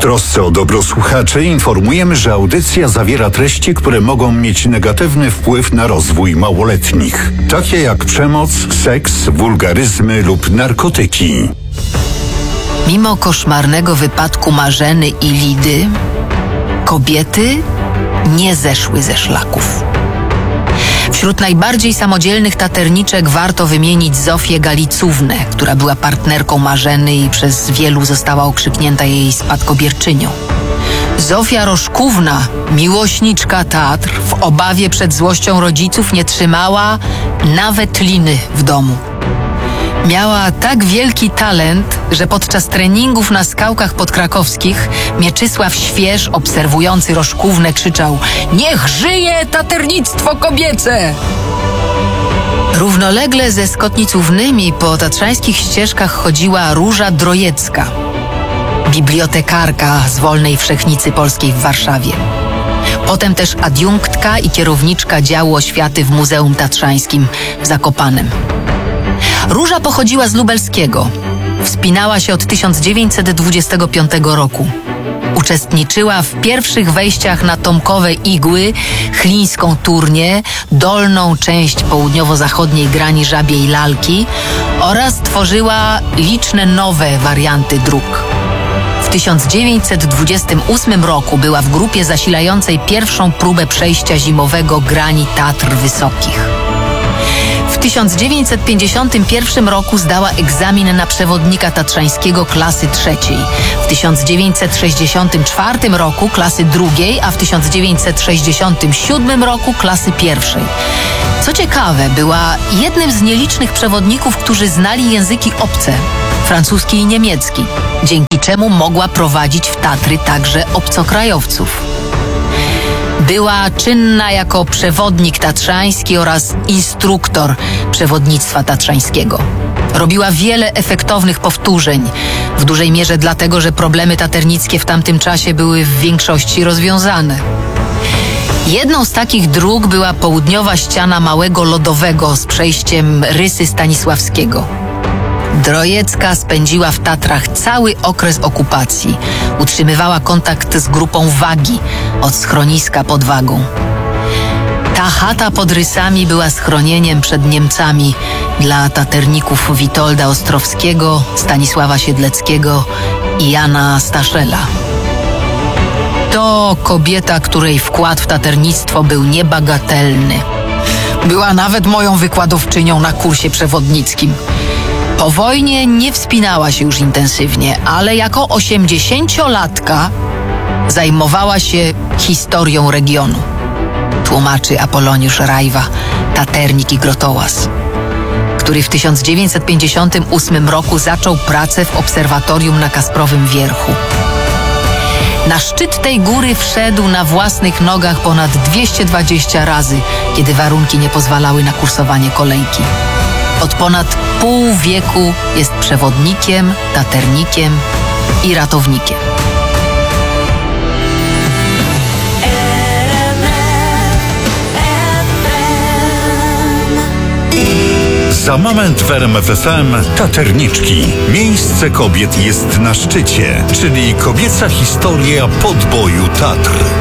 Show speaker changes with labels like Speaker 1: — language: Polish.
Speaker 1: trosce o dobro słuchaczy informujemy, że audycja zawiera treści, które mogą mieć negatywny wpływ na rozwój małoletnich, takie jak przemoc, seks, wulgaryzmy lub narkotyki.
Speaker 2: Mimo koszmarnego wypadku Marzeny i Lidy, kobiety nie zeszły ze szlaków. Wśród najbardziej samodzielnych taterniczek warto wymienić Zofię Galicównę, która była partnerką Marzeny i przez wielu została okrzyknięta jej spadkobierczynią. Zofia Roszkówna, miłośniczka Tatr, w obawie przed złością rodziców nie trzymała nawet liny w domu. Miała tak wielki talent, że podczas treningów na skałkach podkrakowskich Mieczysław Śwież, obserwujący Roszkównę, krzyczał: „Niech żyje taternictwo kobiece!” Równolegle ze Skotnicównymi po tatrzańskich ścieżkach chodziła Róża Drojecka, bibliotekarka z Wolnej Wszechnicy Polskiej w Warszawie. Potem też adiunktka i kierowniczka działu oświaty w Muzeum Tatrzańskim w Zakopanem. Róża pochodziła z Lubelskiego. Wspinała się od 1925 roku. Uczestniczyła w pierwszych wejściach na Tomkowe Igły, Chlińską Turnię, dolną część południowo-zachodniej grani Żabiej Lalki oraz tworzyła liczne nowe warianty dróg. W 1928 roku była w grupie zasilającej pierwszą próbę przejścia zimowego grani Tatr Wysokich. W 1951 roku zdała egzamin na przewodnika tatrzańskiego klasy trzeciej, w 1964 roku klasy drugiej, a w 1967 roku klasy pierwszej. Co ciekawe, była jednym z nielicznych przewodników, którzy znali języki obce, francuski i niemiecki, dzięki czemu mogła prowadzić w Tatry także obcokrajowców. Była czynna jako przewodnik tatrzański oraz instruktor przewodnictwa tatrzańskiego. Robiła wiele efektownych powtórzeń, w dużej mierze dlatego, że problemy taternickie w tamtym czasie były w większości rozwiązane. Jedną z takich dróg była południowa ściana Małego Lodowego z przejściem Rysy Stanisławskiego. Drojecka spędziła w Tatrach cały okres okupacji. Utrzymywała kontakt z grupą Wagi od schroniska pod Wagą. Ta chata pod Rysami była schronieniem przed Niemcami dla taterników Witolda Ostrowskiego, Stanisława Siedleckiego i Jana Staszela. To kobieta, której wkład w taternictwo był niebagatelny. Była nawet moją wykładowczynią na kursie przewodnickim. Po wojnie nie wspinała się już intensywnie, ale jako 80-latka zajmowała się historią regionu. Tłumaczy Apoloniusz Rajwa, taternik i grotołaz, który w 1958 roku zaczął pracę w obserwatorium na Kasprowym Wierchu. Na szczyt tej góry wszedł na własnych nogach ponad 220 razy, kiedy warunki nie pozwalały na kursowanie kolejki. Od ponad pół wieku jest przewodnikiem, taternikiem i ratownikiem.
Speaker 1: Za moment w RMF FM Taterniczki. Miejsce kobiet jest na szczycie, czyli kobieca historia podboju Tatr.